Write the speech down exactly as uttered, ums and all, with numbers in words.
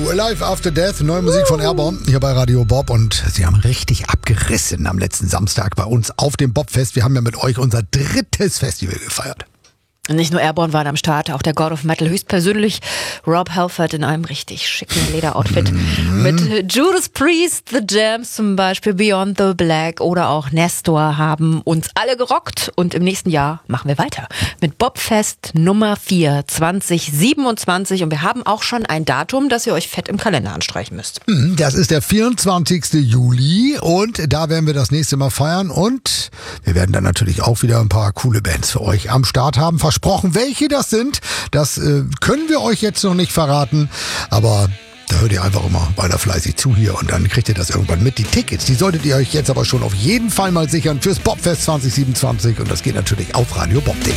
Life After Death, neue Musik von Airborne hier bei Radio Bob und sie haben richtig abgerissen am letzten Samstag bei uns auf dem Bobfest. Wir haben ja mit euch unser drittes Festival gefeiert. Nicht nur Airborne waren am Start, auch der God of Metal höchstpersönlich. Rob Halford in einem richtig schicken Lederoutfit. Mhm. Mit Judas Priest, The Jams zum Beispiel, Beyond the Black oder auch Nestor haben uns alle gerockt. Und im nächsten Jahr machen wir weiter mit Bobfest Nummer vier zwanzig siebenundzwanzig. Und wir haben auch schon ein Datum, das ihr euch fett im Kalender anstreichen müsst. Das ist der vierundzwanzigsten Juli und da werden wir das nächste Mal feiern. Und wir werden dann natürlich auch wieder ein paar coole Bands für euch am Start haben. Versprochen. Welche das sind, das äh, können wir euch jetzt noch nicht verraten, aber da hört ihr einfach immer weiter fleißig zu hier und dann kriegt ihr das irgendwann mit. Die Tickets, die solltet ihr euch jetzt aber schon auf jeden Fall mal sichern fürs Bobfest zwanzig siebenundzwanzig und das geht natürlich auf radio bob punkt de.